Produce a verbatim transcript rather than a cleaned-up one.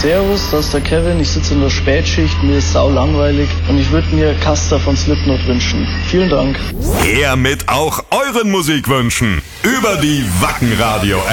Servus, das ist der Kevin, ich sitze in der Spätschicht, mir ist sau langweilig und ich würde mir Caster von Slipknot wünschen. Vielen Dank. Her mit auch euren Musikwünschen über die Wacken Radio